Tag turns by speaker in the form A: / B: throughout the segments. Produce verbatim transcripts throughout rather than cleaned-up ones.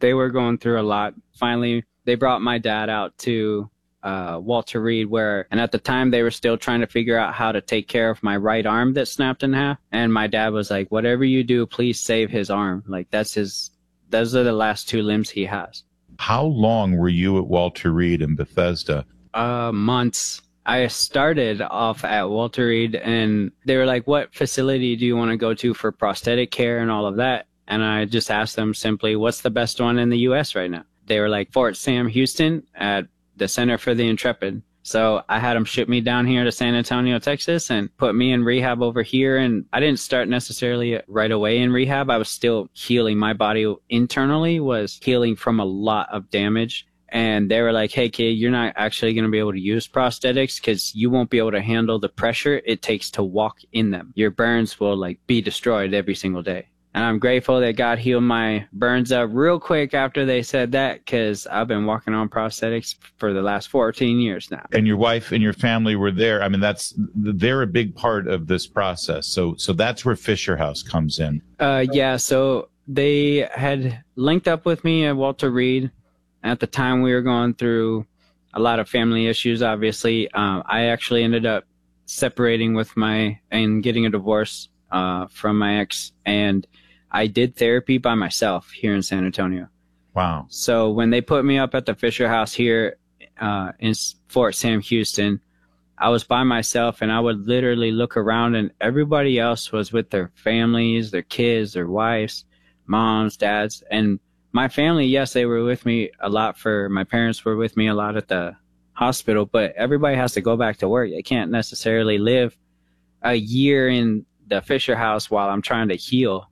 A: they were going through a lot. Finally, they brought my dad out to uh, Walter Reed, where, and at the time they were still trying to figure out how to take care of my right arm that snapped in half. And my dad was like, whatever you do, please save his arm. Like, that's his, those are the last two limbs he has.
B: How long were you at Walter Reed in Bethesda?
A: Uh, months. I started off at Walter Reed, and they were like, what facility do you want to go to for prosthetic care and all of that? And I just asked them simply, what's the best one in the U S right now? They were like, Fort Sam Houston at the Center for the Intrepid. So I had them ship me down here to San Antonio, Texas, and put me in rehab over here. And I didn't start necessarily right away in rehab. I was still healing. My body internally was healing from a lot of damage. And they were like, hey, kid, you're not actually going to be able to use prosthetics because you won't be able to handle the pressure it takes to walk in them. Your burns will like be destroyed every single day. And I'm grateful that God healed my burns up real quick after they said that, because I've been walking on prosthetics for the last fourteen years now.
B: And your wife and your family were there. I mean, that's, they're a big part of this process. So, so that's where Fisher House comes in.
A: Uh, yeah. So they had linked up with me at Walter Reed. At the time we were going through a lot of family issues, obviously. Um, I actually ended up separating with my, and getting a divorce, uh, from my ex, and I did therapy by myself here in San Antonio.
B: Wow.
A: So when they put me up at the Fisher House here uh, in Fort Sam Houston, I was by myself, and I would literally look around, and everybody else was with their families, their kids, their wives, moms, dads. And my family, yes, they were with me a lot for, my parents were with me a lot at the hospital, but everybody has to go back to work. They can't necessarily live a year in the Fisher House while I'm trying to heal.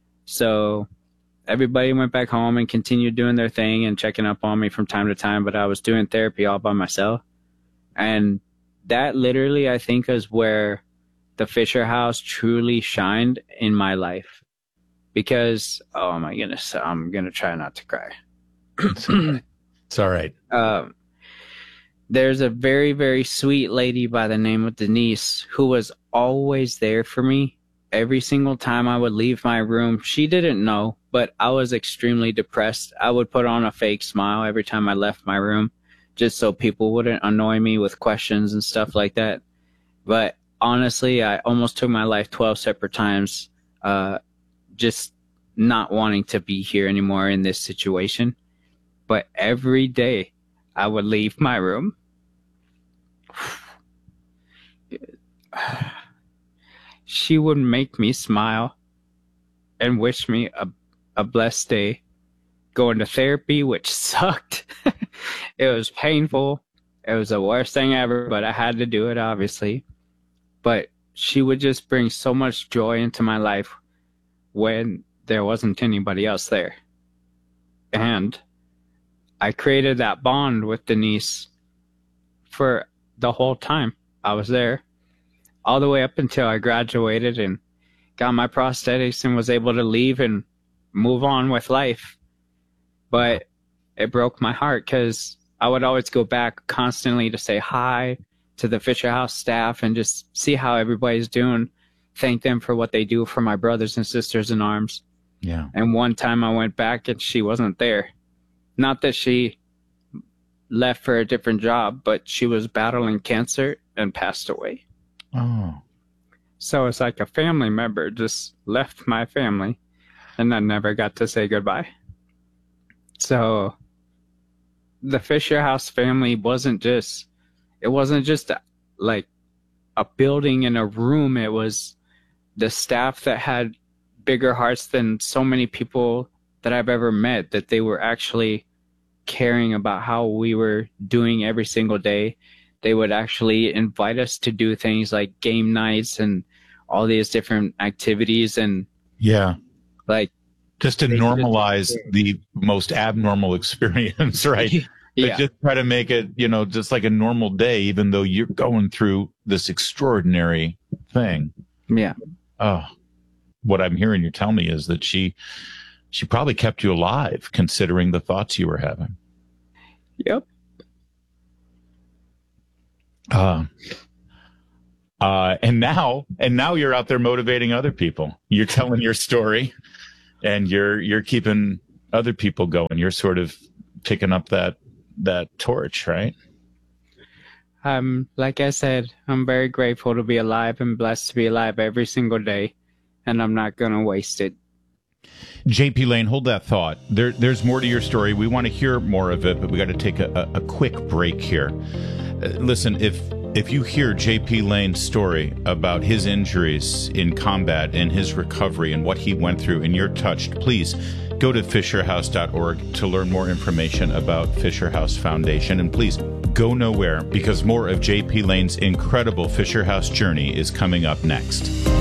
A: So everybody went back home and continued doing their thing and checking up on me from time to time, but I was doing therapy all by myself. And that literally, I think, is where the Fisher House truly shined in my life. Because, oh my goodness, I'm going to try not to cry.
B: It's all right. It's all right.
A: Um, there's a very, very sweet lady by the name of Denise who was always there for me. Every single time I would leave my room, she didn't know, but I was extremely depressed. I would put on a fake smile every time I left my room, just so people wouldn't annoy me with questions and stuff like that. But honestly, I almost took my life twelve separate times, uh, just not wanting to be here anymore in this situation. But every day I would leave my room. She would make me smile and wish me a, a blessed day. Going to therapy, which sucked. It was painful. It was the worst thing ever, but I had to do it, obviously. But she would just bring so much joy into my life when there wasn't anybody else there. And I created that bond with Denise for the whole time I was there. All the way up until I graduated and got my prosthetics and was able to leave and move on with life. But it broke my heart because I would always go back constantly to say hi to the Fisher House staff and just see how everybody's doing. Thank them for what they do for my brothers and sisters in arms.
B: Yeah.
A: And one time I went back and she wasn't there. Not that she left for a different job, but she was battling cancer and passed away.
B: Oh.
A: So it's like a family member just left my family and I never got to say goodbye. So the Fisher House family wasn't just, it wasn't just a, like a building and a room. It was the staff that had bigger hearts than so many people that I've ever met, that they were actually caring about how we were doing every single day. They would actually invite us to do things like game nights and all these different activities. And
B: yeah,
A: like
B: just to normalize just, the most abnormal experience, right?
A: Yeah.
B: But just try to make it, you know, just like a normal day, even though you're going through this extraordinary thing.
A: Yeah.
B: Oh, what I'm hearing you tell me is that she, she probably kept you alive considering the thoughts you were having.
A: Yep.
B: Uh, uh, and now, and now you're out there motivating other people. You're telling your story and you're, you're keeping other people go, and you're sort of picking up that that torch, right?
A: Um, like I said, I'm very grateful to be alive and blessed to be alive every single day, and I'm not going to waste it.
B: J P. Lane, hold that thought. There, there's more to your story. We want to hear more of it, but we got to take a, a, a quick break here. Uh, listen, if if you hear J P. Lane's story about his injuries in combat and his recovery and what he went through, and you're touched, please go to fisher house dot org to learn more information about Fisher House Foundation. And please go nowhere, because more of J P. Lane's incredible Fisher House journey is coming up next.